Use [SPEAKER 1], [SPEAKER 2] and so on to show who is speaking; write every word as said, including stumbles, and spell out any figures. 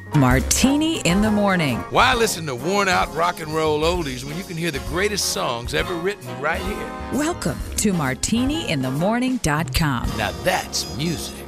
[SPEAKER 1] Martini in the Morning.
[SPEAKER 2] Why listen to worn-out rock and roll oldies when you can hear the greatest songs ever written right here?
[SPEAKER 1] Welcome to martini in the morning dot com.
[SPEAKER 2] Now that's music.